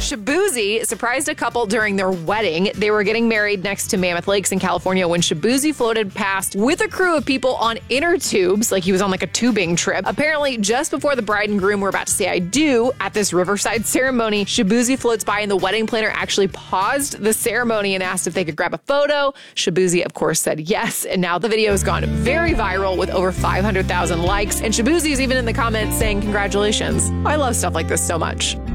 Shaboozey surprised a couple during their wedding. They were getting married next to Mammoth Lakes in California when Shaboozey floated past with a crew of people on inner tubes, like he was on like a tubing trip. Apparently, just before the bride and groom were about to say I do at this riverside ceremony, Shaboozey floats by and the wedding planner actually paused the ceremony and asked if they could grab a photo. Shaboozey, of course, said yes, and now the video has gone very viral with over 500,000 likes, and Shaboozey is even in the comments saying congratulations. I love stuff like this so much.